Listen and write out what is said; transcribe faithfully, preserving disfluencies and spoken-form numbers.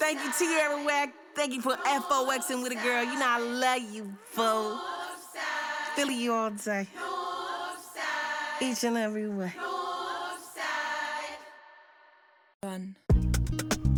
Thank you, Tierra Whack. Thank you for F O Xing with a girl. You know I love you, fool. Philly you all day. Each and every way.